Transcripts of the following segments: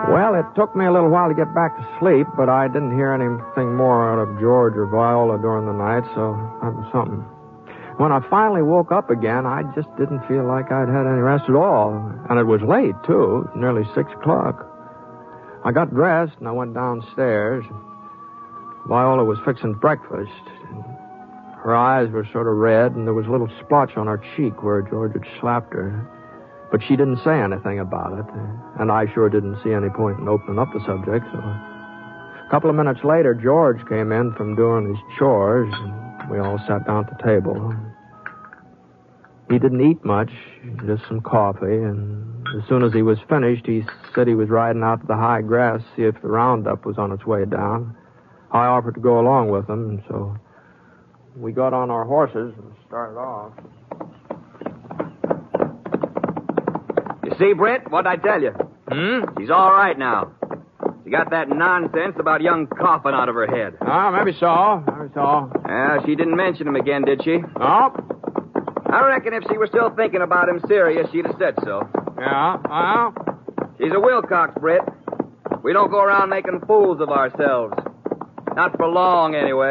Well, it took me a little while to get back to sleep, but I didn't hear anything more out of George or Viola during the night, so that was something. When I finally woke up again, I just didn't feel like I'd had any rest at all. And it was late, too, nearly 6 o'clock. I got dressed and I went downstairs. Viola was fixing breakfast. Her eyes were sort of red, and there was a little splotch on her cheek where George had slapped her. But she didn't say anything about it, and I sure didn't see any point in opening up the subject. So a couple of minutes later, George came in from doing his chores, and we all sat down at the table. He didn't eat much, just some coffee, and as soon as he was finished, he said he was riding out to the high grass to see if the roundup was on its way down. I offered to go along with him, and so we got on our horses and started off. You see, Britt, what'd I tell you? She's all right now. She got that nonsense about young Coffin out of her head. Oh, maybe so. Yeah, she didn't mention him again, did she? No. I reckon if she was still thinking about him serious, she'd have said so. Yeah, She's a Wilcox, Britt. We don't go around making fools of ourselves. Not for long, anyway.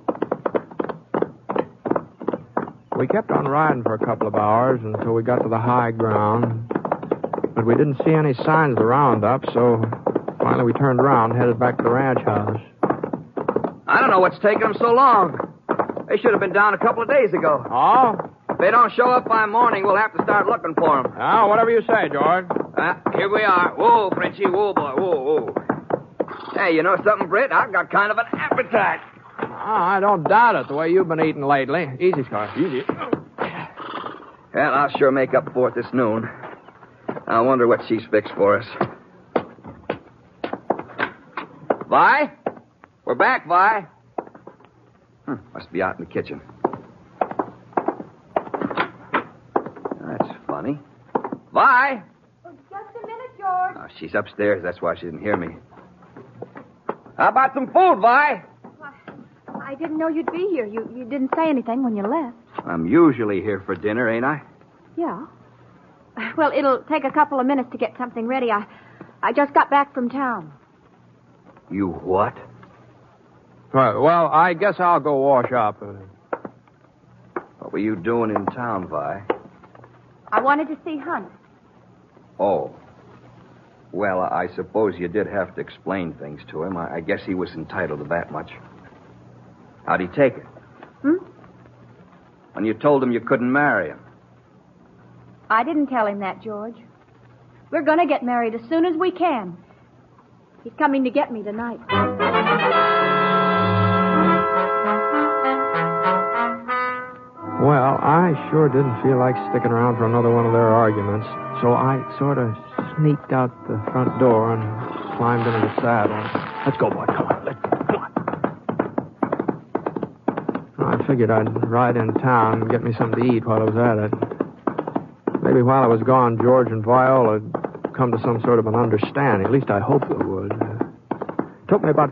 We kept on riding for a couple of hours until we got to the high ground. But we didn't see any signs of the roundup, so finally we turned around and headed back to the ranch house. I don't know what's taking them so long. They should have been down a couple of days ago. Oh? If they don't show up by morning, we'll have to start looking for them. Oh, whatever you say, George. Here we are. Whoa, Frenchie. Whoa, boy. Whoa. Hey, you know something, Britt? I've got kind of an appetite. Oh, I don't doubt it, the way you've been eating lately. Easy, Scar. Easy. Well, I'll sure make up for it this noon. I wonder what she's fixed for us. Vi? We're back, Vi. Must be out in the kitchen. That's funny. Vi? Oh, just a minute, George. Oh, she's upstairs. That's why she didn't hear me. How about some food, Vi? I didn't know you'd be here. You didn't say anything when you left. I'm usually here for dinner, ain't I? Yeah. Well, it'll take a couple of minutes to get something ready. I just got back from town. You what? Well, I guess I'll go wash up. What were you doing in town, Vi? I wanted to see Hunt. Oh. Well, I suppose you did have to explain things to him. I guess he was entitled to that much. How'd he take it? When you told him you couldn't marry him? I didn't tell him that, George. We're going to get married as soon as we can. He's coming to get me tonight. Well, I sure didn't feel like sticking around for another one of their arguments, so I sort of sneaked out the front door and climbed into the saddle. Let's go, boy. Come on. I figured I'd ride in town and get me something to eat while I was at it. Maybe while I was gone, George and Viola would come to some sort of an understanding. At least I hoped they would. It took me about